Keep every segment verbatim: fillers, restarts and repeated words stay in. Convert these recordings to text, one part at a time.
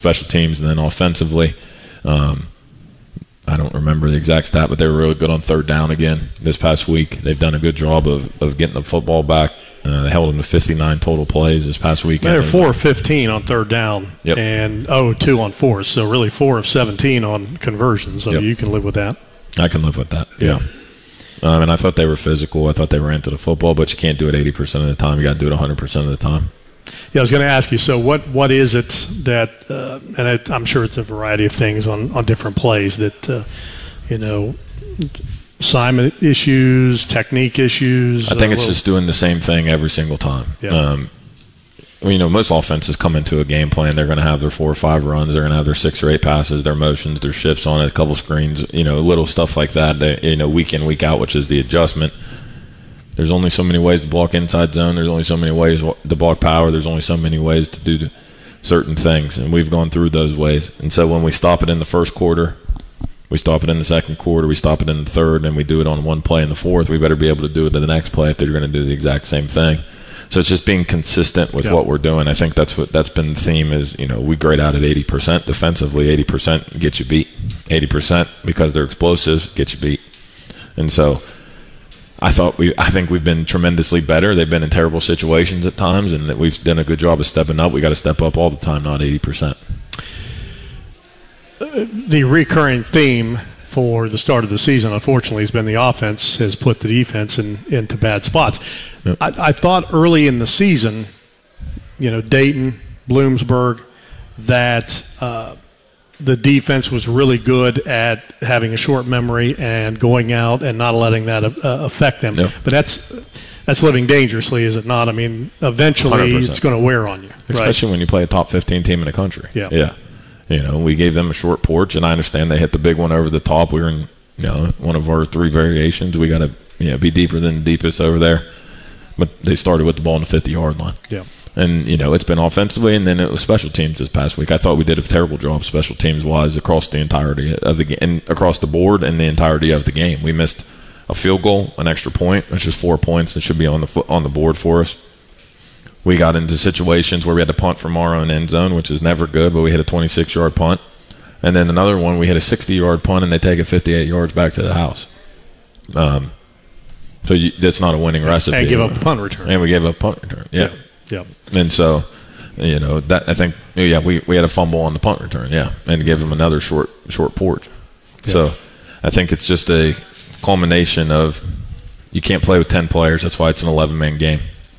special teams, and then offensively. Um, I don't remember the exact stat, but they were really good on third down again this past week. They've done a good job of, of getting the football back. Uh, they held them to fifty-nine total plays this past weekend. They're four of fifteen on third down, yep. and oh two on fourth, so really four of seventeen on conversions. So yep. you can live with that. I can live with that, yeah. yeah. Um, and I thought they were physical. I thought they were into the football, but you can't do it eighty percent of the time. You got to do it one hundred percent of the time. Yeah, I was going to ask you, so what, what is it that, uh, and I, I'm sure it's a variety of things on, on different plays that, uh, you know, assignment issues, technique issues? I think uh, it's just doing the same thing every single time. Yeah. Um, you know, most offenses come into a game plan. They're going to have their four or five runs. They're going to have their six or eight passes, their motions, their shifts on it, a couple screens, you know, little stuff like that, they, you know, week in, week out, which is the adjustment. There's only so many ways to block inside zone. There's only so many ways to block power. There's only so many ways to do certain things, and we've gone through those ways. And so when we stop it in the first quarter, we stop it in the second quarter, we stop it in the third, and we do it on one play in the fourth, we better be able to do it in the next play if they're going to do the exact same thing. So it's just being consistent with yeah. what we're doing. I think that's what that's been the theme is, you know, we grade out at eighty percent defensively. eighty percent get you beat. eighty percent because they're explosive get you beat. And so I thought we I think we've been tremendously better. They've been in terrible situations at times, and that we've done a good job of stepping up. We got to step up all the time, not eighty percent. The recurring theme for the start of the season, unfortunately, has been the offense has put the defense in, into bad spots. Yep. I, I thought early in the season, you know, Dayton, Bloomsburg, that uh, the defense was really good at having a short memory and going out and not letting that uh, affect them. Yep. But that's that's living dangerously, is it not? I mean, eventually one hundred percent. It's going to wear on you. Especially right? when you play a top fifteen team in the country. Yeah. Yeah. You know, we gave them a short porch, and I understand they hit the big one over the top. We were in, you know, one of our three variations. We got to, you know, be deeper than the deepest over there. But they started with the ball on the fifty-yard line. Yeah. And, you know, it's been offensively, and then it was special teams this past week. I thought we did a terrible job special teams-wise across the entirety of the game, and across the board and the entirety of the game. We missed a field goal, an extra point, which is four points that should be on the fo- on the board for us. We got into situations where we had to punt from our own end zone, which is never good, but we hit a twenty-six-yard punt. And then another one, we hit a sixty-yard punt, and they take it fifty-eight yards back to the house. Um, so you, that's not a winning recipe. And give up a punt return. And we gave up a punt return, yeah. Yeah. And so, you know, that I think, yeah, we, we had a fumble on the punt return, yeah, and give them another short short porch. Yeah. So I think it's just a culmination of you can't play with ten players. That's why it's an eleven-man game.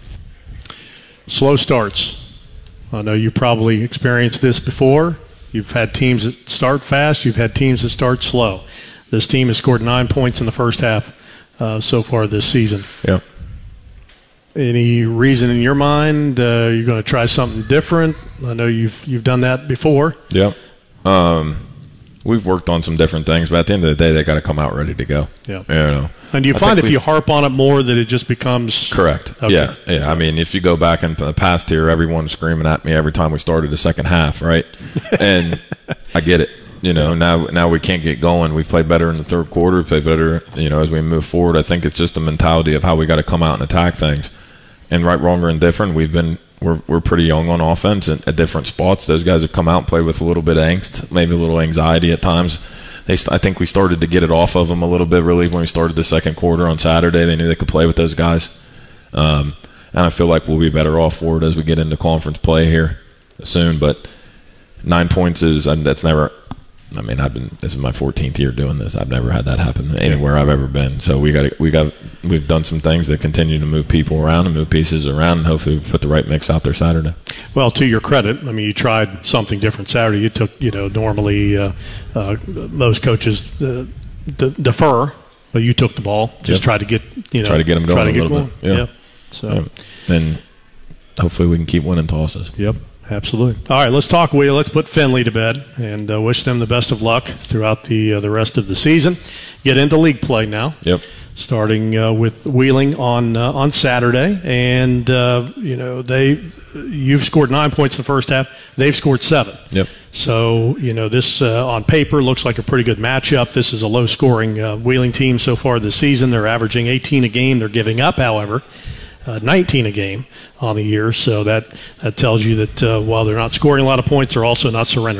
Slow starts. I know you probably experienced this before. You've had teams that start fast. You've had teams that start slow. This team has scored nine points in the first half uh, so far this season. Yeah. Any reason in your mind uh, you're going to try something different? I know you've you've done that before. Yeah. Um, we've worked on some different things, but at the end of the day, they got to come out ready to go. Yeah. You know. And do you I find if we, you harp on it more that it just becomes correct? Okay. Yeah, yeah. I mean, if you go back in the past here, everyone's screaming at me every time we started the second half, right? And I get it. You know, now now we can't get going. We've played better in the third quarter. We played better, you know, as we move forward. I think it's just the mentality of how we got to come out and attack things. And right, wrong, or indifferent, we've been we're we're pretty young on offense at, at different spots. Those guys have come out and played with a little bit of angst, maybe a little anxiety at times. They, I think we started to get it off of them a little bit, really, when we started the second quarter on Saturday. They knew they could play with those guys. Um, and I feel like we'll be better off for it as we get into conference play here soon. But nine points is – that's never – I mean, I've been – this is my fourteenth year doing this. I've never had that happen anywhere I've ever been. So we got we got we've done some things that continue to move people around and move pieces around, and hopefully we put the right mix out there Saturday. Well, to your credit, I mean, you tried something different Saturday. You took, you know, normally uh, uh, most coaches uh, d- defer, but you took the ball. Just yep. try to get, you know, try to get them going try to a get little going. bit. Yeah. yeah. So, yeah. And hopefully we can keep winning tosses. Yep. Absolutely. All right, let's talk, Will. Let's put Findlay to bed and uh, wish them the best of luck throughout the uh, the rest of the season. Get into league play now. Yep. Starting uh, with Wheeling on uh, on Saturday, and uh, you know they you've scored nine points in the first half. They've scored seven. Yep. So you know this uh, on paper looks like a pretty good matchup. This is a low scoring uh, Wheeling team so far this season. They're averaging eighteen a game. They're giving up, however, uh, nineteen a game on the year. So that, that tells you that uh, while they're not scoring a lot of points, they're also not surrendering.